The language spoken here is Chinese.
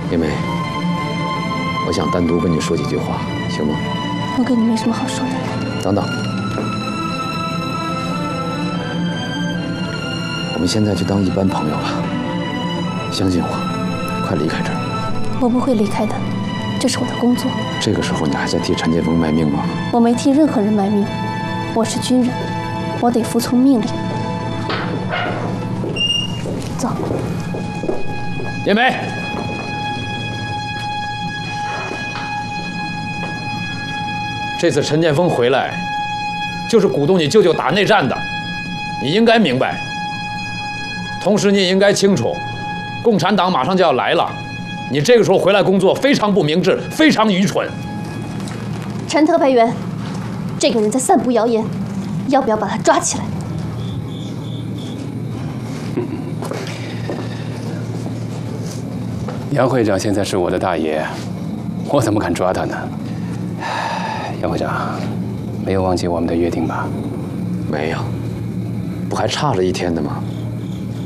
叶梅，我想单独跟你说几句话，行吗？ 我跟你没什么好说的。 等等，我们现在就当一般朋友吧。相信我，快离开这儿。 我不会离开的，这是我的工作。 这个时候你还在替陈建锋卖命吗？ 我没替任何人卖命，我是军人，我得服从命令。走。 叶梅。 这次陈建锋回来，就是鼓动你舅舅打内战的，你应该明白。同时，你也应该清楚，共产党马上就要来了，你这个时候回来工作非常不明智，非常愚蠢。 陈特派员，这个人在散布谣言，要不要把他抓起来？ 杨会长现在是我的大爷，我怎么敢抓他呢？ 杨会长，没有忘记我们的约定吧？ 没有，不还差了1天的吗？